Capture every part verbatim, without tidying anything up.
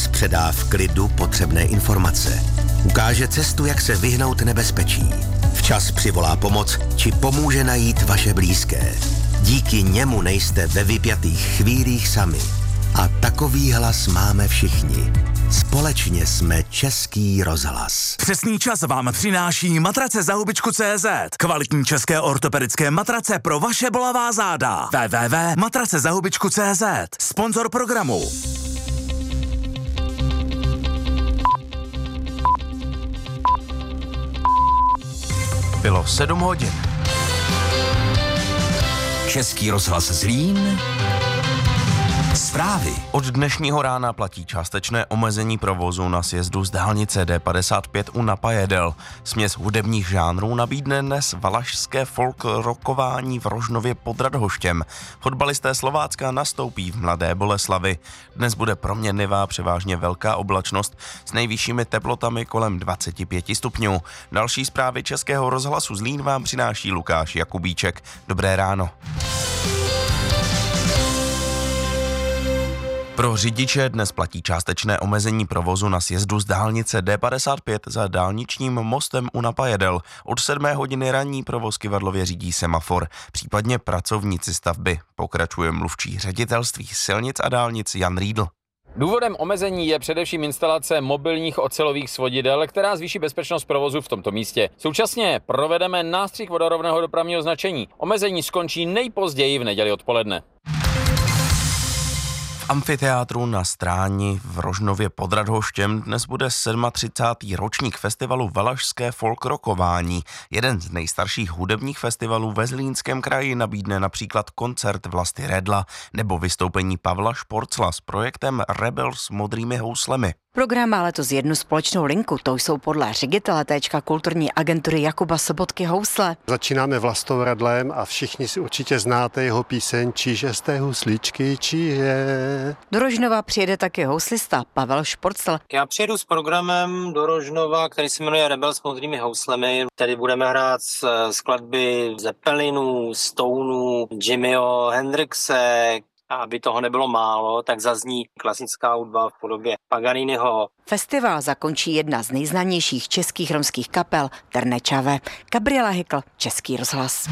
Rozhlas předá v klidu potřebné informace. Ukáže cestu, jak se vyhnout nebezpečí. Včas přivolá pomoc, či pomůže najít vaše blízké. Díky němu nejste ve vypjatých chvílích sami. A takový hlas máme všichni. Společně jsme Český rozhlas. Přesný čas vám přináší matrace za hubičku tečka cé zet. Kvalitní české ortopedické matrace pro vaše bolavá záda. w w w tečka matrace za hubičku tečka cé zet. Sponzor programu. Bylo sedm hodin. Český rozhlas Zlín. Zprávy. Od dnešního rána platí částečné omezení provozu na sjezdu z dálnice D padesát pět u Napajedel. Směs hudebních žánrů nabídne dnes valašské folk rockování v Rožnově pod Radhoštěm. Fotbalisté Slovácka nastoupí v Mladé Boleslavi. Dnes bude proměnlivá převážně velká oblačnost s nejvyššími teplotami kolem dvacet pět stupňů. Další zprávy Českého rozhlasu Zlín vám přináší Lukáš Jakubíček. Dobré ráno. Pro řidiče dnes platí částečné omezení provozu na sjezdu z dálnice D padesát pět za dálničním mostem u Napajedel. Od sedmé hodiny ranní provoz Kyvadlově řídí semafor, případně pracovníci stavby. Pokračuje mluvčí ředitelství silnic a dálnic Jan Riedl. Důvodem omezení je především instalace mobilních ocelových svodidel, která zvýší bezpečnost provozu v tomto místě. Současně provedeme nástřih vodorovného dopravního značení. Omezení skončí nejpozději v neděli odpoledne. V amfiteátru na Stráni v Rožnově pod Radhoštěm dnes bude třicátý sedmý ročník festivalu Valašské folk rockování. Jeden z nejstarších hudebních festivalů ve Zlínském kraji nabídne například koncert Vlasty Redla nebo vystoupení Pavla Šporcla s projektem Rebel s modrými houslemi. Program má letos jednu společnou linku, to jsou podle ředitele téčka kulturní agentury Jakuba Sobotky housle. Začínáme Vlastou Radlem a všichni si určitě znáte jeho píseň Číže z té husličky, číže. Do Rožnova přijede taky houslista Pavel Šporcl. Já přijedu s programem do Rožnova, který se jmenuje Rebel s modrými houslemi. Tady budeme hrát skladby Zeppelinů, Stounů, Jimmyho Hendrixe. A aby toho nebylo málo, tak zazní klasická hudba v podobě Paganiniho. Festival zakončí jedna z nejznámějších českých romských kapel Ternečave. Gabriela Hykl, Český rozhlas.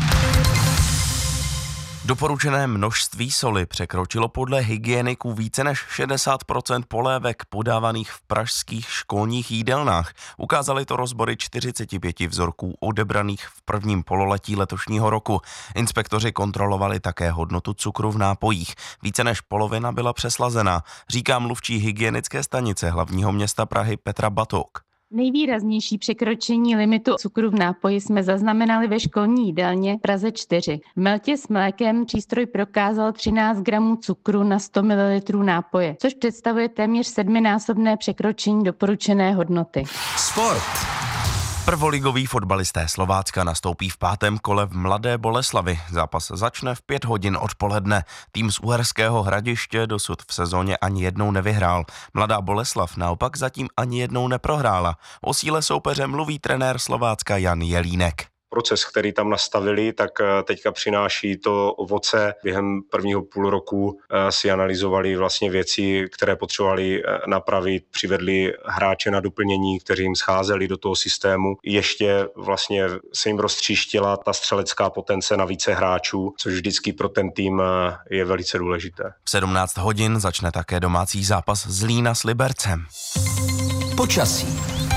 Doporučené množství soli překročilo podle hygieniků více než šedesát procent polévek podávaných v pražských školních jídelnách. Ukázaly to rozbory čtyřicet pět vzorků odebraných v prvním pololetí letošního roku. Inspektoři kontrolovali také hodnotu cukru v nápojích. Více než polovina byla přeslazená, říká mluvčí hygienické stanice hlavního města Prahy Petra Batok. Nejvýraznější překročení limitu cukru v nápoji jsme zaznamenali ve školní jídelně v Praze čtyři. V Meltě s mlékem přístroj prokázal třináct gramů cukru na sto mililitrů nápoje, což představuje téměř sedminásobné překročení doporučené hodnoty. Sport. Prvoligoví fotbalisté Slovácka nastoupí v pátém kole v Mladé Boleslavi. Zápas začne v pět hodin odpoledne. Tým z Uherského Hradiště dosud v sezóně ani jednou nevyhrál. Mladá Boleslav naopak zatím ani jednou neprohrála. O síle soupeře mluví trenér Slovácka Jan Jelínek. Proces, který tam nastavili, tak teďka přináší to ovoce. Během prvního půl roku si analyzovali vlastně věci, které potřebovali napravit, přivedli hráče na doplnění, kteří jim scházeli do toho systému. Ještě vlastně se jim roztříštila ta střelecká potence na více hráčů, což vždycky pro ten tým je velice důležité. V sedmnáct hodin začne také domácí zápas Zlína s Libercem. Počasí.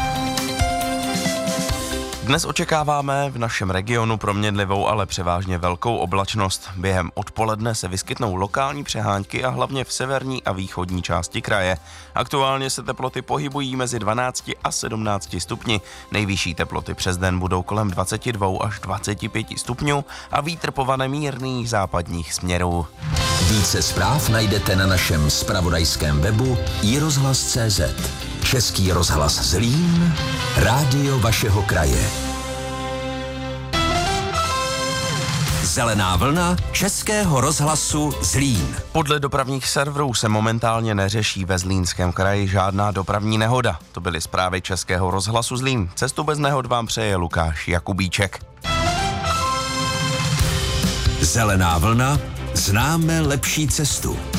Dnes očekáváme v našem regionu proměnlivou, ale převážně velkou oblačnost. Během odpoledne se vyskytnou lokální přehánky a hlavně v severní a východní části kraje. Aktuálně se teploty pohybují mezi dvanácti a sedmnácti stupni. Nejvyšší teploty přes den budou kolem dvacet dva až dvacet pět stupňů a vítr povane mírných západních směrů. Více zpráv najdete na našem zpravodajském webu i rozhlas tečka cé zet. Český rozhlas Zlín, rádio vašeho kraje. Zelená vlna Českého rozhlasu Zlín. Podle dopravních serverů se momentálně neřeší ve Zlínském kraji žádná dopravní nehoda. To byly zprávy Českého rozhlasu Zlín. Cestu bez nehod vám přeje Lukáš Jakubíček. Zelená vlna, známe lepší cestu.